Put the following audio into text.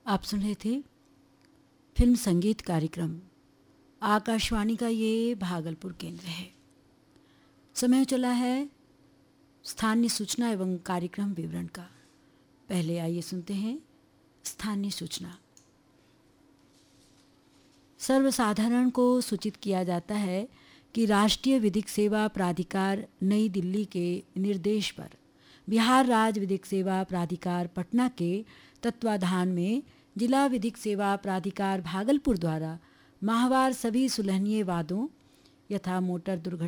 आप सुन रहे थे फिल्म संगीत कार्यक्रम। आकाशवाणी का ये भागलपुर केंद्र है। समय चला है स्थानीय सूचना एवं कार्यक्रम विवरण का। पहले आइए सुनते हैं स्थानीय सूचना। सर्वसाधारण को सूचित किया जाता है कि राष्ट्रीय विधिक सेवा प्राधिकार नई दिल्ली के निर्देश पर बिहार राज्य विधिक सेवा प्राधिकार पटना के तत्वाधान में जिला विधिक सेवा प्राधिकार भागलपुर द्वारा माहवार सभी सुलहनीय वादों यथा मोटर दुर्घटना